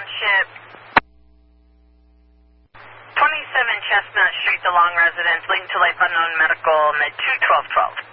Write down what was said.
Township, 27 Chestnut Street, the Long Residence, leading to life unknown medical, mid 21212.